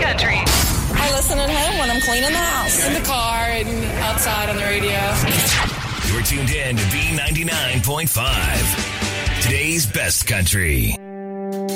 country. I listen at home when I'm cleaning the house. In the car and outside on the radio. You're tuned in to B99.5. Today's best country.